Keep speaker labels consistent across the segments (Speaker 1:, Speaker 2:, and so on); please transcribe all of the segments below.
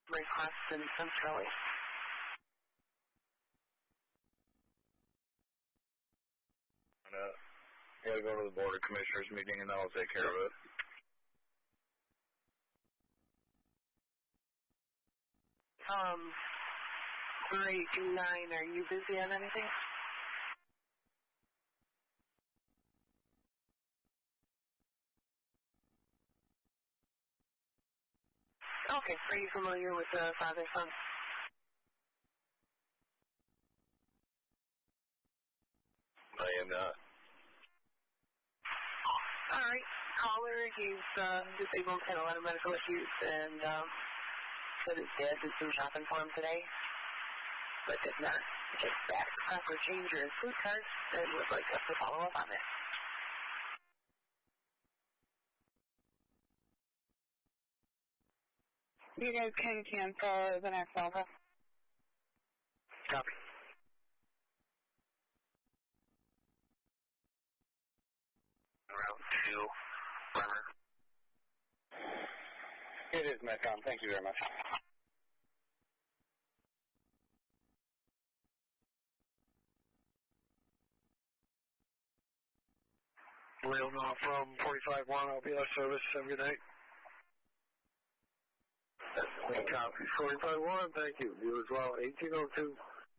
Speaker 1: request in centrally.
Speaker 2: Gotta go to the Board of Commissioners meeting and I'll take care of it.
Speaker 1: Great 9, are you busy on anything? Okay, are you familiar with the father-son?
Speaker 2: I am not.
Speaker 1: Alright, caller, he's disabled, had a lot of medical issues, and said his dad did some shopping for him today, but did not get back proper change or his food card, and would like us to follow up on it.
Speaker 3: You guys can cancel the next office.
Speaker 1: Copy.
Speaker 2: Route 2, Bremer.
Speaker 4: It is Metcom. Thank you very much.
Speaker 2: Leo Knopf from 45-1, LBS service. Have a good night. Copy. 45-1, thank you. You as well. 1802.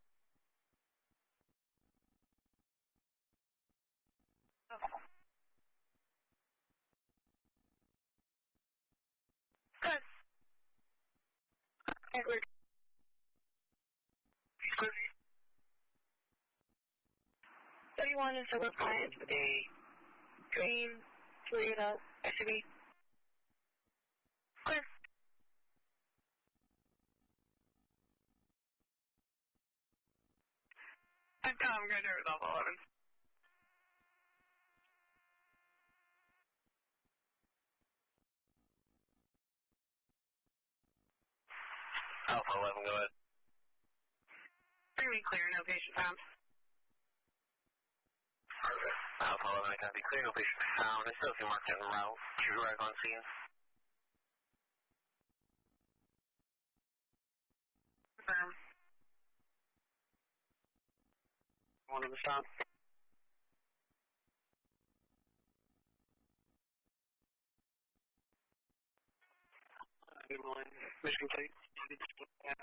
Speaker 1: Good. Edward.
Speaker 2: Good.
Speaker 1: 31 is over client with a green Toyota SUV. Clear.
Speaker 3: I'm Tom Grinder with Alpha 11.
Speaker 2: Alpha 11, go ahead.
Speaker 3: Bring me clear, no patient found.
Speaker 2: Perfect. Alpha 11, I copy. Clear, no patient found. I still see marked en route. Should we arrive on scene?
Speaker 3: Confirm.
Speaker 4: One of the stop. Mission complete.